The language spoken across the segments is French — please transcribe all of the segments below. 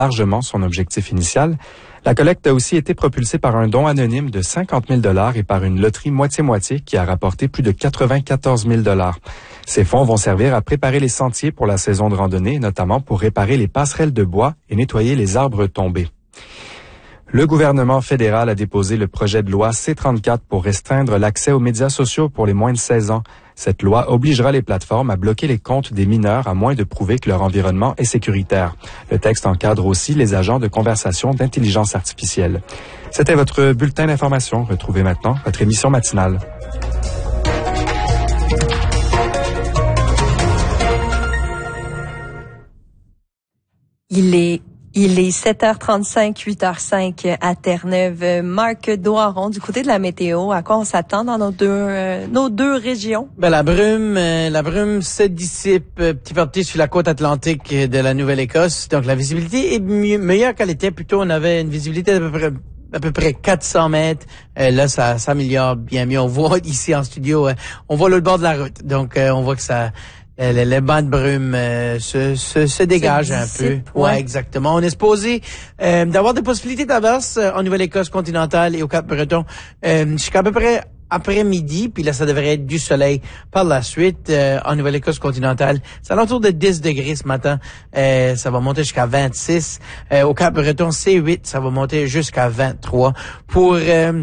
largement son objectif initial. La collecte a aussi été propulsée par un don anonyme de 50 000 $ et par une loterie moitié-moitié qui a rapporté plus de 94 000 $. Ces fonds vont servir à préparer les sentiers pour la saison de randonnée, notamment pour réparer les passerelles de bois et nettoyer les arbres tombés. Le gouvernement fédéral a déposé le projet de loi C-34 pour restreindre l'accès aux médias sociaux pour les moins de 16 ans. Cette loi obligera les plateformes à bloquer les comptes des mineurs à moins de prouver que leur environnement est sécuritaire. Le texte encadre aussi les agents de conversation d'intelligence artificielle. C'était votre bulletin d'information. Retrouvez maintenant votre émission matinale. Il est 7h35, 8h05 à Terre-Neuve. Marc Doiron, du côté de la météo, à quoi on s'attend dans nos deux régions? La brume se dissipe petit à petit sur la côte atlantique de la Nouvelle-Écosse. Donc, la visibilité est meilleure qu'elle était. Plutôt, on avait une visibilité à peu près 400 mètres. Là, ça s'améliore bien mieux. On voit ici en studio, on voit l'autre bord de la route. Donc, on voit que les bancs de brume se dégagent un peu. Ouais, exactement. On est supposé d'avoir des possibilités d'averse en Nouvelle-Écosse continentale et au Cap-Breton jusqu'à à peu près après-midi, puis là, ça devrait être du soleil par la suite. En Nouvelle-Écosse continentale, c'est à l'entour de 10 degrés ce matin. Ça va monter jusqu'à 26. Au Cap-Breton, c'est 8. Ça va monter jusqu'à 23. Pour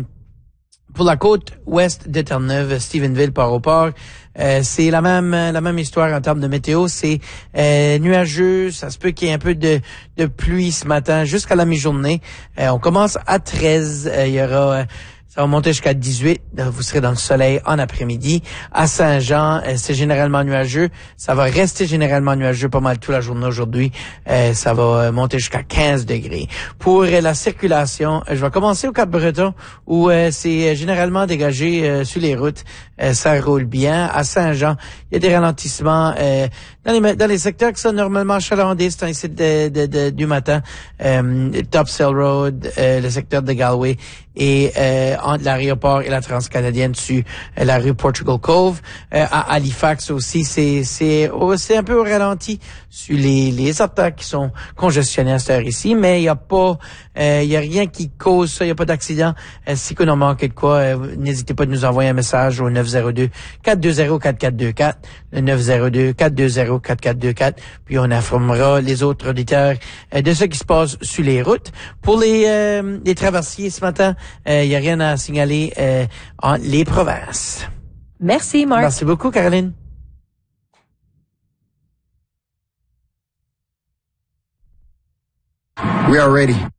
la côte ouest de Terre-Neuve, Stephenville, Port-au-Port, c'est la même histoire en termes de météo. C'est nuageux, ça se peut qu'il y ait un peu de pluie ce matin jusqu'à la mi-journée. On commence à 13. Il y aura ça va monter jusqu'à 18. Vous serez dans le soleil en après-midi. À Saint-Jean, c'est généralement nuageux. Ça va rester généralement nuageux pas mal toute la journée aujourd'hui. Ça va monter jusqu'à 15 degrés. Pour la circulation, je vais commencer au Cap-Breton où c'est généralement dégagé sur les routes. Ça roule bien. À Saint-Jean, il y a des ralentissements dans les secteurs qui sont normalement achalandés. C'est ici du matin. Topsail Road, le secteur de Galway et entre l'aéroport et la Transcanadienne sur la rue Portugal Cove. À Halifax aussi, c'est un peu au ralenti sur les attaques qui sont congestionnés à cette heure ici, mais il y a rien qui cause ça, il y a pas d'accident. Si qu'on en manque de quoi, n'hésitez pas de nous envoyer un message au 902-420-4424, le 902-420-4424, puis on informera les autres auditeurs de ce qui se passe sur les routes. Pour les traversiers ce matin, il y a rien à signaler en les provinces. Merci, Marc. Merci beaucoup, Caroline. We are ready.